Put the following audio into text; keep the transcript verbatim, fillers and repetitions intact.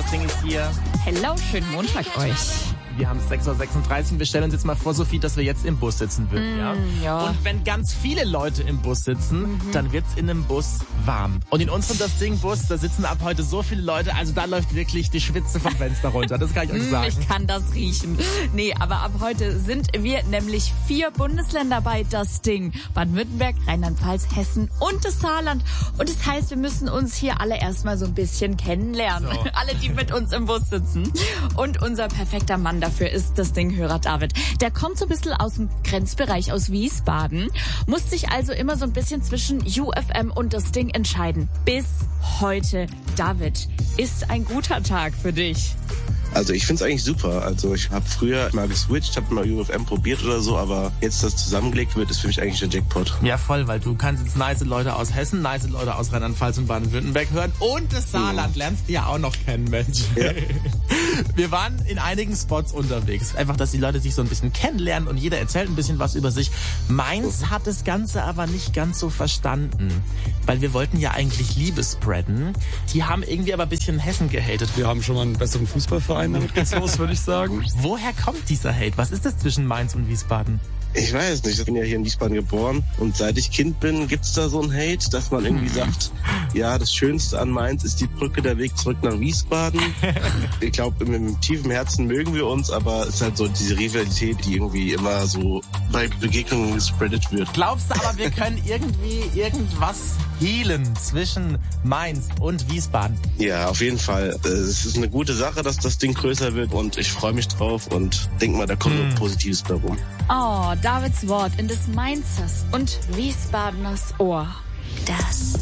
Ding ist hier. Hello, schönen Montag euch. Wir haben sechs Uhr sechsunddreißig und wir stellen uns jetzt mal vor, Sophie, dass wir jetzt im Bus sitzen würden. Mm, ja? ja. Und wenn ganz viele Leute im Bus sitzen, mhm. dann wird's in einem Bus warm. Und in unserem Das Ding-Bus, da sitzen ab heute so viele Leute, also da läuft wirklich die Schwitze vom Fenster runter. Das kann ich euch sagen. Ich kann das riechen. Nee, aber ab heute sind wir nämlich vier Bundesländer bei Das Ding. Baden-Württemberg, Rheinland-Pfalz, Hessen und das Saarland. Und das heißt, wir müssen uns hier alle erstmal so ein bisschen kennenlernen. So. Alle, die mit uns im Bus sitzen. Und unser perfekter Mann dafür ist Das Ding-Hörer David. Der kommt so ein bisschen aus dem Grenzbereich aus Wiesbaden, muss sich also immer so ein bisschen zwischen U F M und Das Ding entscheiden. Bis heute. David, ist ein guter Tag für dich? Also ich find's eigentlich super. Also ich habe früher mal geswitcht, habe mal U F M probiert oder so, aber jetzt, dass zusammengelegt wird, ist für mich eigentlich der Jackpot. Ja, voll, weil du kannst jetzt nice Leute aus Hessen, nice Leute aus Rheinland-Pfalz und Baden-Württemberg hören und das Saarland mhm. lernst du ja auch noch kennen, Mensch. Ja. Wir waren in einigen Spots unterwegs. Einfach, dass die Leute sich so ein bisschen kennenlernen und jeder erzählt ein bisschen was über sich. Mainz mhm. hat das Ganze aber nicht ganz so verstanden, weil wir wollten ja eigentlich Liebe spreaden. Die haben irgendwie aber ein bisschen Hessen gehatet. Wir haben schon mal einen besseren Fußballverein. Damit geht's los, würde ich sagen. Woher kommt dieser Hate? Was ist das zwischen Mainz und Wiesbaden? Ich weiß nicht, ich bin ja hier in Wiesbaden geboren und seit ich Kind bin, gibt's da so ein Hate, dass man irgendwie sagt, ja, das Schönste an Mainz ist die Brücke, der Weg zurück nach Wiesbaden. Ich glaube, im, im tiefen Herzen mögen wir uns, aber es ist halt so diese Rivalität, die irgendwie immer so bei Begegnungen gespreadet wird. Glaubst du aber, wir können irgendwie irgendwas healen zwischen Mainz und Wiesbaden? Ja, auf jeden Fall. Es ist eine gute Sache, dass das Ding größer wird und ich freue mich drauf und denk mal, da kommt hm. nur Positives bei rum. Oh, Davids Wort in des Mainzers und Wiesbadeners Ohr. Das